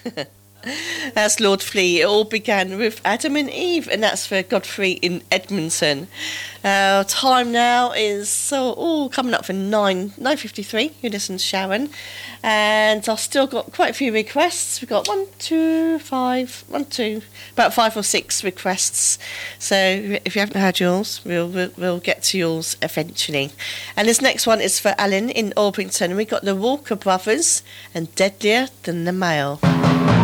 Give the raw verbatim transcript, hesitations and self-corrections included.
That's Lord Flea. It all began with Adam and Eve, and that's for Godfrey in Edmonton. Our time now is so oh coming up for nine nine fifty three. You listen to Sharon, and I've still got quite a few requests. We've got one, two, five, one, two, about five or six requests. So if you haven't heard yours, we'll we'll, we'll get to yours eventually. And this next one is for Alan in Orpington. We got the Walker Brothers and Deadlier Than the Male.